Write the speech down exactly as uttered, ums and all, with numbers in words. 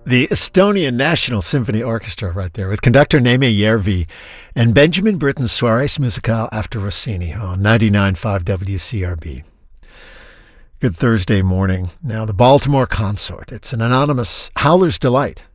The Estonian National Symphony Orchestra right there with conductor Neeme Järvi and Benjamin Britten's Soirées Musicales after Rossini on ninety-nine point five W C R B. Good Thursday morning. Now, the Baltimore Consort. It's an anonymous Howler's Delight.